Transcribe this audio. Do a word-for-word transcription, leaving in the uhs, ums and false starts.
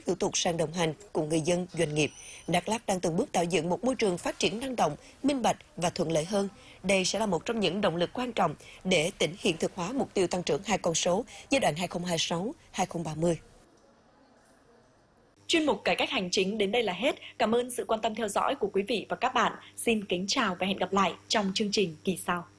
thủ tục sang đồng hành cùng người dân, doanh nghiệp. Đắk Lắk đang từng bước tạo dựng một môi trường phát triển năng động, minh bạch và thuận lợi hơn. Đây sẽ là một trong những động lực quan trọng để tỉnh hiện thực hóa mục tiêu tăng trưởng hai con số giai đoạn hai nghìn không trăm hai mươi sáu đến hai nghìn không trăm ba mươi. Chuyên mục Cải cách hành chính đến đây là hết. Cảm ơn sự quan tâm theo dõi của quý vị và các bạn. Xin kính chào và hẹn gặp lại trong chương trình kỳ sau.